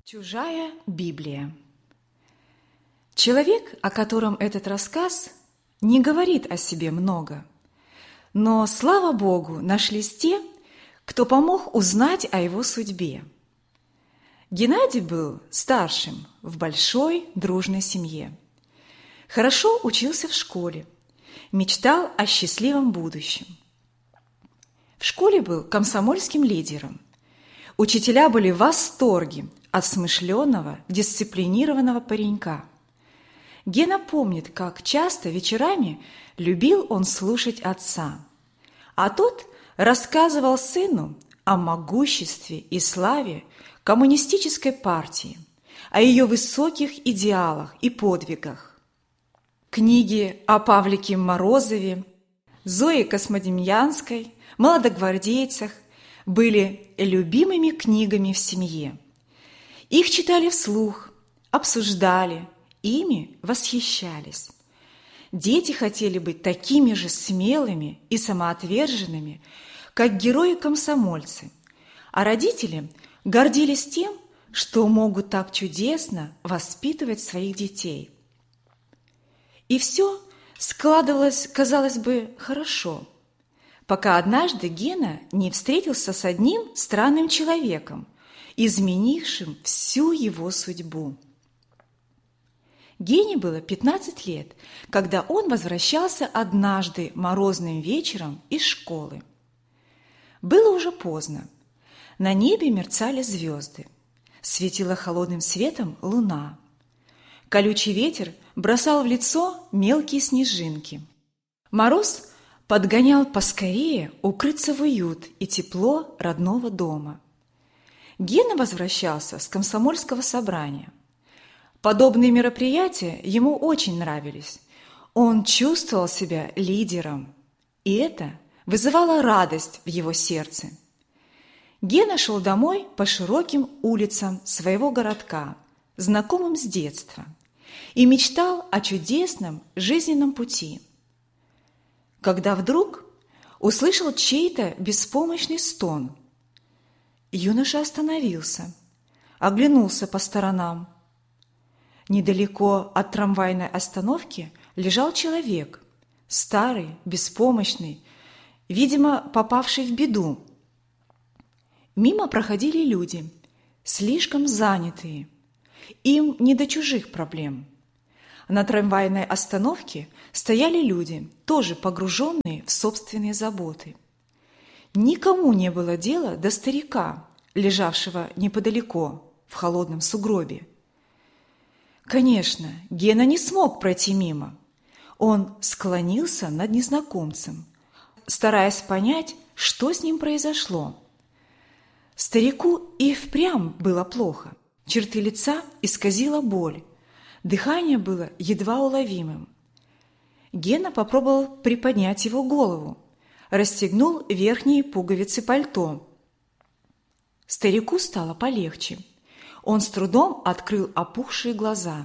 Чужая Библия. Человек, о котором этот рассказ, не говорит о себе много, но, слава Богу, нашлись те, кто помог узнать о его судьбе. Геннадий был старшим в большой дружной семье. Хорошо учился в школе, мечтал о счастливом будущем. В школе был комсомольским лидером. Учителя были в восторге от смышленого, дисциплинированного паренька. Гена помнит, как часто вечерами любил он слушать отца, а тот рассказывал сыну о могуществе и славе коммунистической партии, о ее высоких идеалах и подвигах. Книги о Павлике Морозове, Зое Космодемьянской, молодогвардейцах были любимыми книгами в семье. Их читали вслух, обсуждали, ими восхищались. Дети хотели быть такими же смелыми и самоотверженными, как герои-комсомольцы, а родители гордились тем, что могут так чудесно воспитывать своих детей. И все складывалось, казалось бы, хорошо, пока однажды Гена не встретился с одним странным человеком, изменившим всю его судьбу. Гене было 15 лет, когда он возвращался однажды морозным вечером из школы. Было уже поздно. На небе мерцали звезды. Светила холодным светом луна. Колючий ветер бросал в лицо мелкие снежинки. Мороз подгонял поскорее укрыться в уют и тепло родного дома. Гена возвращался с комсомольского собрания. Подобные мероприятия ему очень нравились. Он чувствовал себя лидером, и это вызывало радость в его сердце. Гена шел домой по широким улицам своего городка, знакомым с детства, и мечтал о чудесном жизненном пути. Когда вдруг услышал чей-то беспомощный стон. Юноша остановился, оглянулся по сторонам. Недалеко от трамвайной остановки лежал человек, старый, беспомощный, видимо, попавший в беду. Мимо проходили люди, слишком занятые, им не до чужих проблем. На трамвайной остановке стояли люди, тоже погруженные в собственные заботы. Никому не было дела до старика, лежавшего неподалеку в холодном сугробе. Конечно, Гена не смог пройти мимо. Он склонился над незнакомцем, стараясь понять, что с ним произошло. Старику и впрямь было плохо. Черты лица исказила боль. Дыхание было едва уловимым. Гена попробовал приподнять его голову, расстегнул верхние пуговицы пальто. Старику стало полегче. Он с трудом открыл опухшие глаза.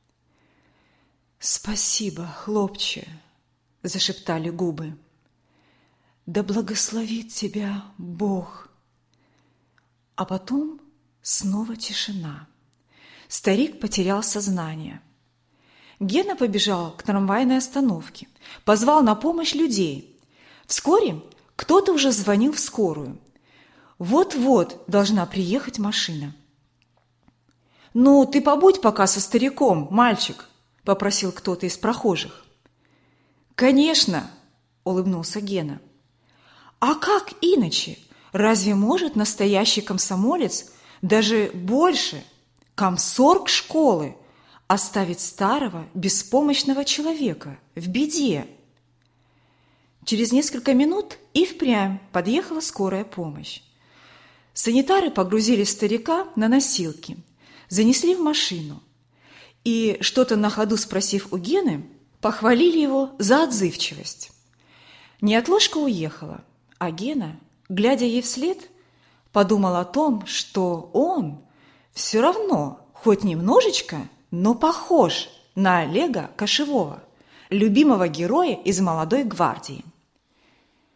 «Спасибо, хлопче», – зашептали губы. «Да благословит тебя Бог». А потом снова тишина. Старик потерял сознание. Гена побежал к трамвайной остановке, позвал на помощь людей. Вскоре кто-то уже звонил в скорую. Вот-вот должна приехать машина. «Ну, ты побудь пока со стариком, мальчик», – попросил кто-то из прохожих. «Конечно», – улыбнулся Гена. «А как иначе? Разве может настоящий комсомолец, даже больше, комсорг школы, оставить старого, беспомощного человека в беде?» Через несколько минут и впрямь подъехала скорая помощь. Санитары погрузили старика на носилки, занесли в машину и, что-то на ходу спросив у Гены, похвалили его за отзывчивость. Неотложка уехала, а Гена, глядя ей вслед, подумал о том, что он все равно, хоть немножечко, но похож на Олега Кошевого, любимого героя из «Молодой гвардии».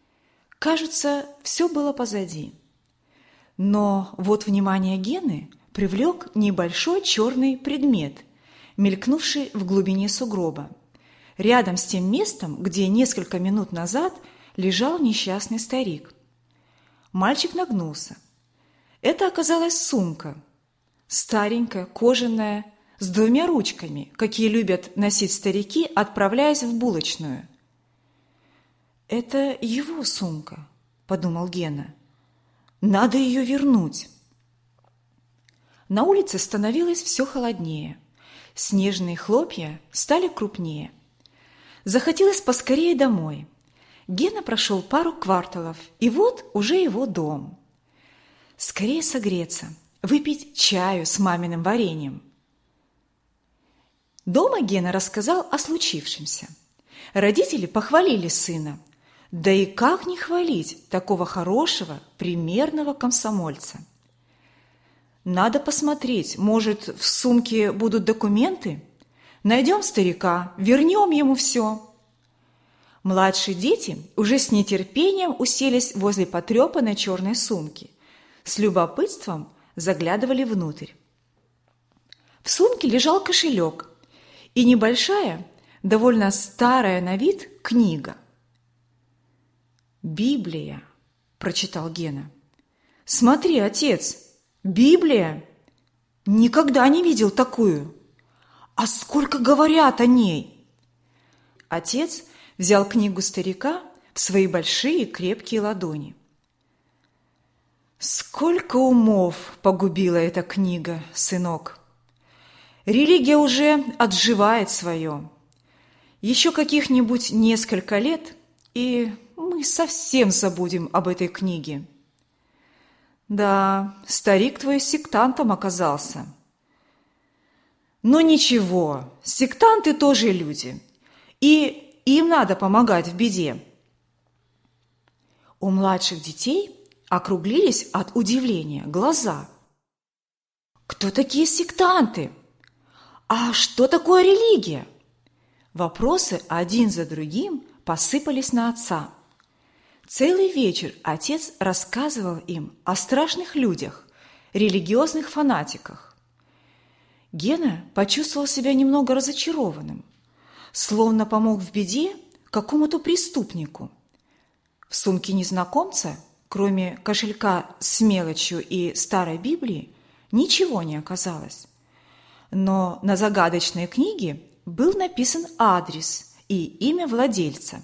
Кажется, все было позади. Но вот внимание Гены привлек небольшой черный предмет, мелькнувший в глубине сугроба, рядом с тем местом, где несколько минут назад лежал несчастный старик. Мальчик нагнулся. Это оказалась сумка, старенькая, кожаная, с двумя ручками, какие любят носить старики, отправляясь в булочную. «Это его сумка», – подумал Гена. «Надо ее вернуть». На улице становилось все холоднее. Снежные хлопья стали крупнее. Захотелось поскорее домой. Гена прошел пару кварталов, и вот уже его дом. Скорее согреться, выпить чаю с маминым вареньем. Дома Гена рассказал о случившемся. Родители похвалили сына. Да и как не хвалить такого хорошего, примерного комсомольца? Надо посмотреть, может, в сумке будут документы? Найдем старика, вернем ему все. Младшие дети уже с нетерпением уселись возле потрепанной черной сумки. С любопытством заглядывали внутрь. В сумке лежал кошелек и небольшая, довольно старая на вид книга. «Библия», – прочитал Гена. «Смотри, отец, Библия! Никогда не видел такую! А сколько говорят о ней!» Отец взял книгу старика в свои большие крепкие ладони. «Сколько умов погубила эта книга, сынок! Религия уже отживает свое. Еще каких-нибудь несколько лет, и мы совсем забудем об этой книге. Да, старик твой сектантом оказался. Но ничего, сектанты тоже люди, и им надо помогать в беде». У младших детей округлились от удивления глаза. «Кто такие сектанты? А что такое религия?» Вопросы один за другим посыпались на отца. Целый вечер отец рассказывал им о страшных людях, религиозных фанатиках. Гена почувствовал себя немного разочарованным, словно помог в беде какому-то преступнику. В сумке незнакомца, кроме кошелька с мелочью и старой Библии, ничего не оказалось. Но на загадочной книге был написан адрес и имя владельца.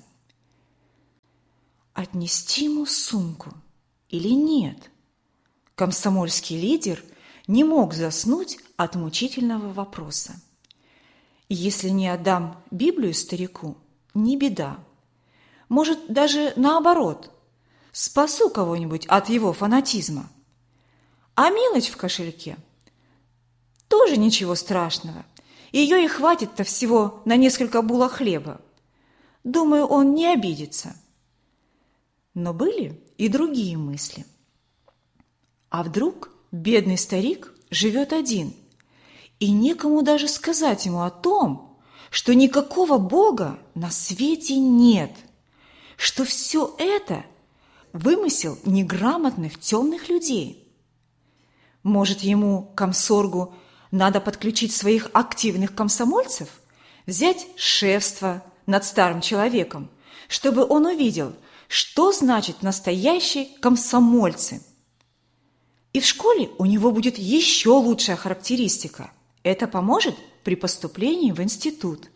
Отнести ему сумку или нет? Комсомольский лидер не мог заснуть от мучительного вопроса. Если не отдам Библию старику, не беда. Может, даже наоборот, спасу кого-нибудь от его фанатизма. А мелочь в кошельке? Тоже ничего страшного. Ее и хватит-то всего на несколько булок хлеба. Думаю, он не обидится. Но были и другие мысли. А вдруг бедный старик живет один, и некому даже сказать ему о том, что никакого Бога на свете нет, что все это вымысел неграмотных темных людей. Может, ему, комсоргу, надо подключить своих активных комсомольцев, взять шефство над старым человеком, чтобы он увидел, что значит настоящие комсомольцы. И в школе у него будет еще лучшая характеристика. Это поможет при поступлении в институт.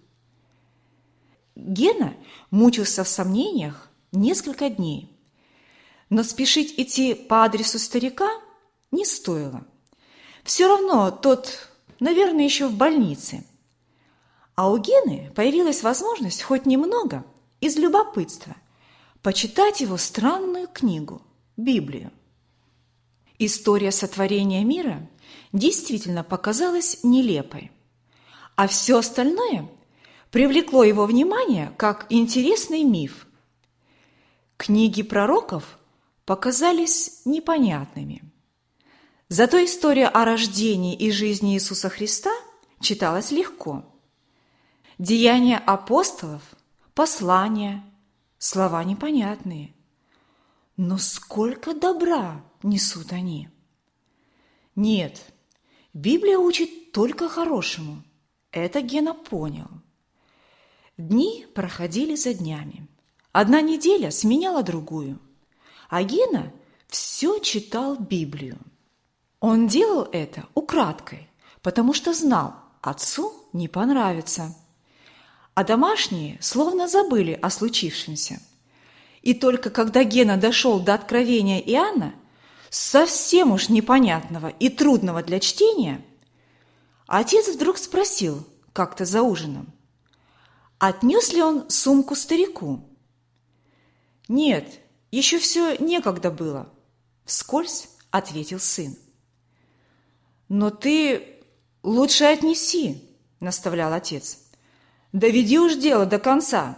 Гена мучился в сомнениях несколько дней. Но спешить идти по адресу старика не стоило. Все равно тот, наверное, еще в больнице. А у Гены появилась возможность хоть немного из любопытства почитать его странную книгу, Библию. История сотворения мира действительно показалась нелепой, а все остальное привлекло его внимание как интересный миф. Книги пророков показались непонятными. Зато история о рождении и жизни Иисуса Христа читалась легко. Деяния апостолов, послания, слова непонятные. Но сколько добра несут они! Нет, Библия учит только хорошему. Это Гена понял. Дни проходили за днями. Одна неделя сменяла другую. А Гена все читал Библию. Он делал это украдкой, потому что знал, отцу не понравится. А домашние словно забыли о случившемся. И только когда Гена дошел до откровения Иоанна, совсем уж непонятного и трудного для чтения, отец вдруг спросил как-то за ужином, отнес ли он сумку старику. «Нет, еще все некогда было», – вскользь ответил сын. «Но ты лучше отнеси», – наставлял отец. «Доведи уж дело до конца».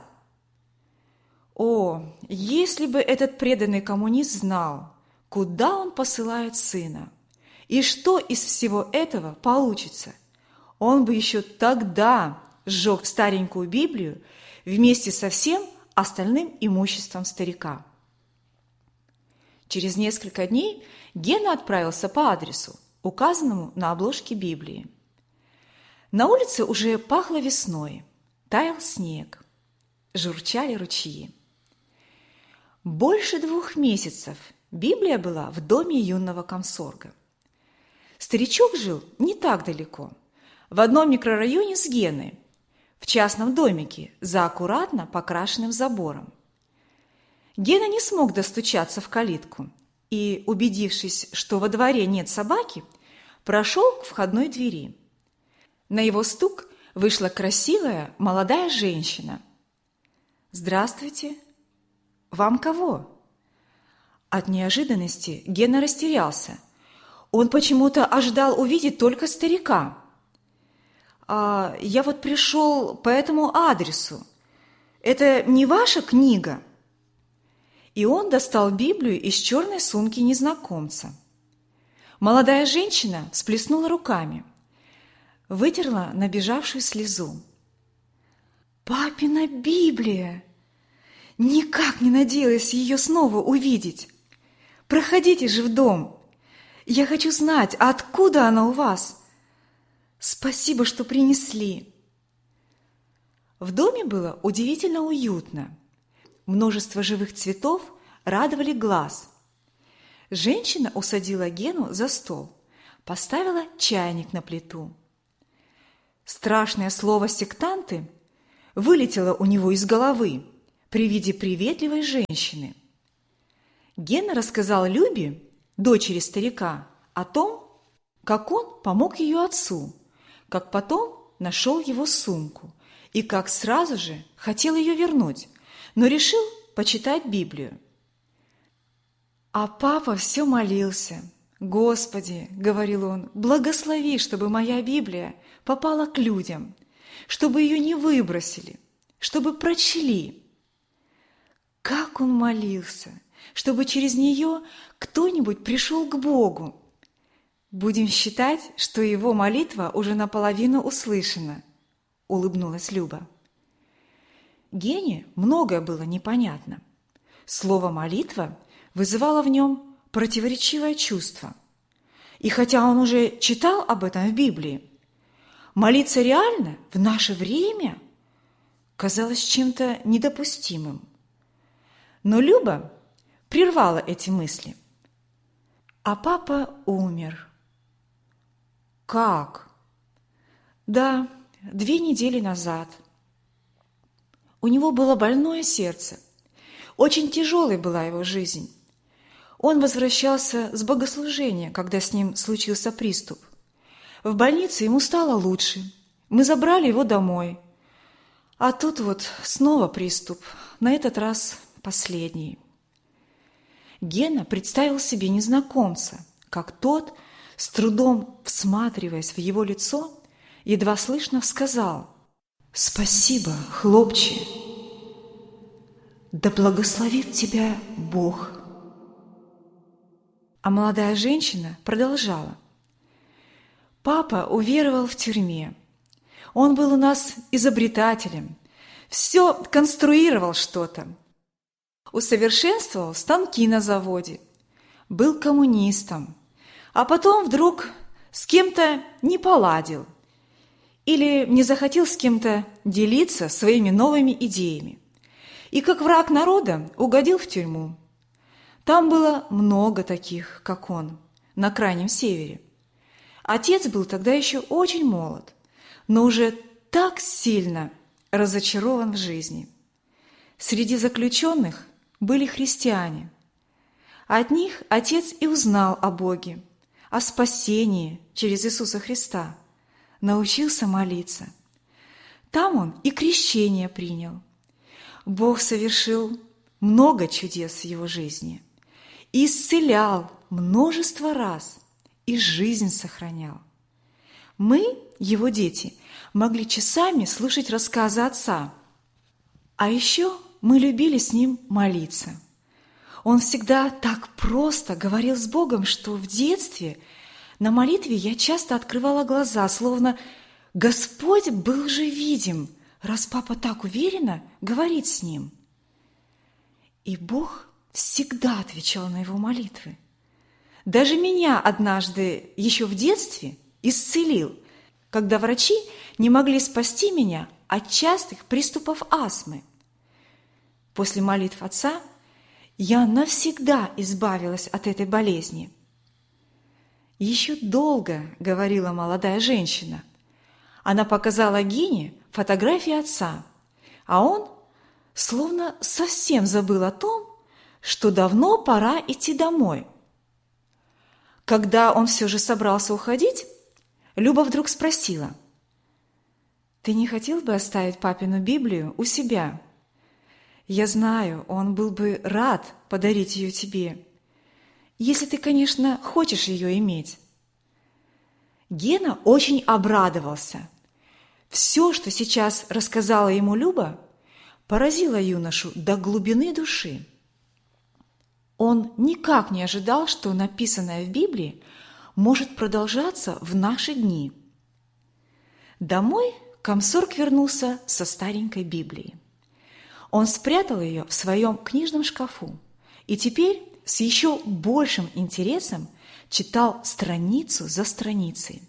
О, если бы этот преданный коммунист знал, куда он посылает сына, и что из всего этого получится, он бы еще тогда сжег старенькую Библию вместе со всем остальным имуществом старика. Через несколько дней Гена отправился по адресу, указанному на обложке Библии. На улице уже пахло весной, таял снег, журчали ручьи. Больше 2 месяцев Библия была в доме юного комсорга. Старичок жил не так далеко, в одном микрорайоне с Геной, в частном домике за аккуратно покрашенным забором. Гена не смог достучаться в калитку и, убедившись, что во дворе нет собаки, прошел к входной двери. На его стук вышла красивая молодая женщина. «Здравствуйте. Вам кого?» От неожиданности Гена растерялся. Он почему-то ожидал увидеть только старика. «Я вот пришел по этому адресу. Это не ваша книга?» И он достал Библию из черной сумки незнакомца. Молодая женщина всплеснула руками, вытерла набежавшую слезу. «Папина Библия! Никак не надеялась ее снова увидеть. Проходите же в дом. Я хочу знать, откуда она у вас. Спасибо, что принесли». В доме было удивительно уютно. Множество живых цветов радовали глаз. Женщина усадила Гену за стол, поставила чайник на плиту. Страшное слово «сектанты» вылетело у него из головы при виде приветливой женщины. Гена рассказал Любе, дочери старика, о том, как он помог ее отцу, как потом нашел его сумку и как сразу же хотел ее вернуть, но решил почитать Библию. А папа все молился. «Господи, — говорил он, — благослови, чтобы моя Библия попала к людям, чтобы ее не выбросили, чтобы прочли». Как он молился, чтобы через нее кто-нибудь пришел к Богу. Будем считать, что его молитва уже наполовину услышана, — улыбнулась Люба. Гене многое было непонятно. Слово «молитва» вызывало в нем противоречивое чувство. И хотя он уже читал об этом в Библии, молиться реально в наше время казалось чем-то недопустимым. Но Люба прервала эти мысли. А папа умер. Как? Да, 2 недели назад. У него было больное сердце. Очень тяжелой была его жизнь. Он возвращался с богослужения, когда с ним случился приступ. В больнице ему стало лучше. Мы забрали его домой. А тут вот снова приступ, на этот раз последний. Гена представил себе незнакомца, как тот, с трудом всматриваясь в его лицо, едва слышно сказал: «Спасибо, хлопче, да благословит тебя Бог». А молодая женщина продолжала: «Папа уверовал в тюрьме. Он был у нас изобретателем, все конструировал что-то, усовершенствовал станки на заводе, был коммунистом, а потом вдруг с кем-то не поладил или не захотел с кем-то делиться своими новыми идеями. И как враг народа угодил в тюрьму. Там было много таких, как он, на Крайнем Севере. Отец был тогда еще очень молод, но уже так сильно разочарован в жизни. Среди заключенных были христиане. От них отец и узнал о Боге, о спасении через Иисуса Христа, научился молиться. Там он и крещение принял. Бог совершил много чудес в его жизни, исцелял множество раз и жизнь сохранял. Мы, его дети, могли часами слушать рассказы отца, а еще мы любили с ним молиться. Он всегда так просто говорил с Богом, что в детстве на молитве я часто открывала глаза, словно Господь был же видим, раз папа так уверенно говорит с ним. И Бог всегда отвечал на его молитвы. Даже меня однажды еще в детстве исцелил, когда врачи не могли спасти меня от частых приступов астмы. После молитв отца я навсегда избавилась от этой болезни. Еще долго говорила молодая женщина. Она показала Гене фотографии отца, а он словно совсем забыл о том, что давно пора идти домой. Когда он все же собрался уходить, Люба вдруг спросила: «Ты не хотел бы оставить папину Библию у себя? Я знаю, он был бы рад подарить ее тебе, если ты, конечно, хочешь ее иметь». Гена очень обрадовался. Все, что сейчас рассказала ему Люба, поразило юношу до глубины души. Он никак не ожидал, что написанное в Библии может продолжаться в наши дни. Домой комсорг вернулся со старенькой Библией. Он спрятал ее в своем книжном шкафу и теперь с еще большим интересом читал страницу за страницей.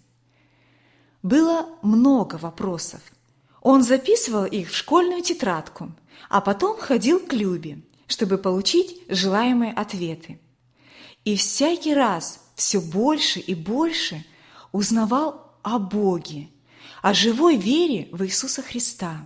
Было много вопросов. Он записывал их в школьную тетрадку, а потом ходил к Любе, чтобы получить желаемые ответы. И всякий раз все больше и больше узнавал о Боге, о живой вере в Иисуса Христа.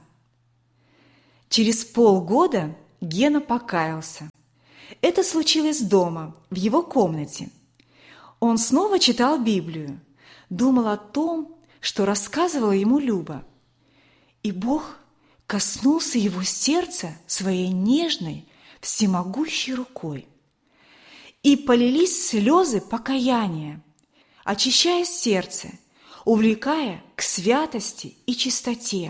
Через полгода Гена покаялся. Это случилось дома, в его комнате. Он снова читал Библию, думал о том, что рассказывала ему Люба. И Бог коснулся его сердца своей нежной, всемогущей рукой. И полились слезы покаяния, очищая сердце, увлекая к святости и чистоте.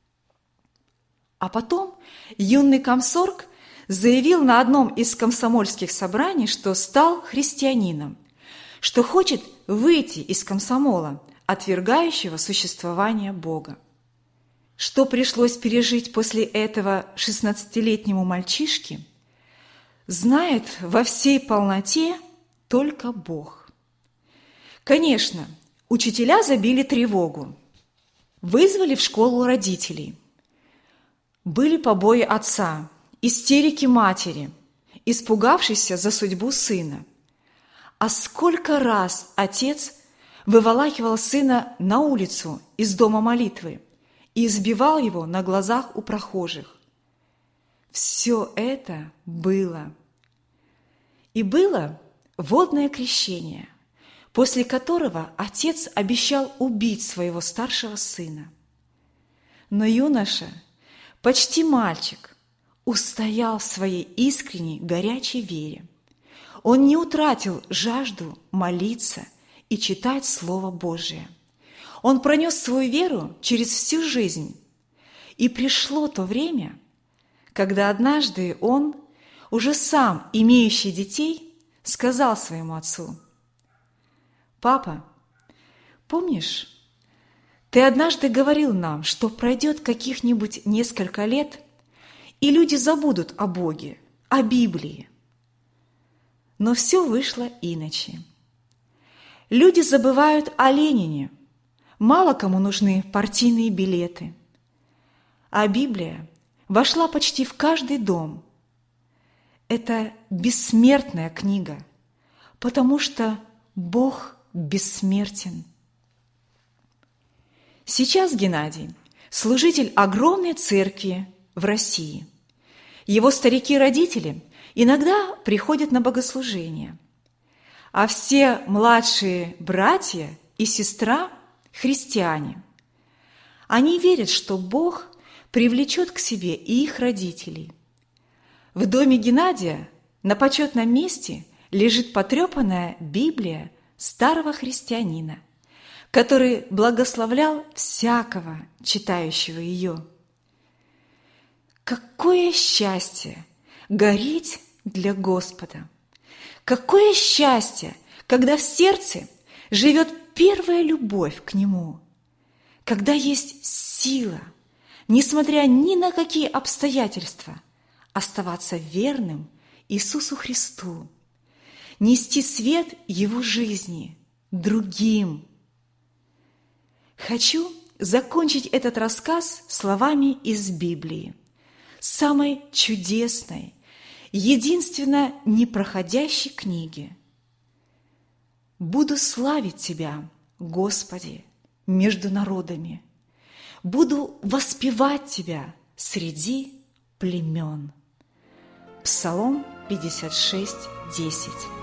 А потом юный комсорг заявил на одном из комсомольских собраний, что стал христианином, что хочет выйти из комсомола, отвергающего существование Бога. Что пришлось пережить после этого 16-летнему мальчишке, знает во всей полноте только Бог. Конечно, учителя забили тревогу, вызвали в школу родителей. Были побои отца, истерики матери, испугавшейся за судьбу сына. А сколько раз отец выволакивал сына на улицу из дома молитвы и избивал его на глазах у прохожих. Все это было. И было водное крещение, после которого отец обещал убить своего старшего сына. Но юноша, почти мальчик, устоял в своей искренней горячей вере. Он не утратил жажду молиться и читать Слово Божие. Он пронес свою веру через всю жизнь. И пришло то время, когда однажды он, уже сам имеющий детей, сказал своему отцу: «Папа, помнишь, ты однажды говорил нам, что пройдет каких-нибудь несколько лет, и люди забудут о Боге, о Библии». Но все вышло иначе. Люди забывают о Ленине. Мало кому нужны партийные билеты. А Библия вошла почти в каждый дом. Это бессмертная книга, потому что Бог бессмертен. Сейчас Геннадий – служитель огромной церкви в России. Его старики-родители иногда приходят на богослужение, а все младшие братья и сестра – христиане. Они верят, что Бог привлечет к себе и их родителей. В доме Геннадия на почетном месте лежит потрепанная Библия старого христианина, который благословлял всякого, читающего ее. Какое счастье гореть для Господа! Какое счастье, когда в сердце живет первая любовь к Нему, когда есть сила, несмотря ни на какие обстоятельства, оставаться верным Иисусу Христу, нести свет Его жизни другим. Хочу закончить этот рассказ словами из Библии, самой чудесной, единственно непроходящей книги. «Буду славить Тебя, Господи, между народами, буду воспевать Тебя среди племен». Псалом 56:10.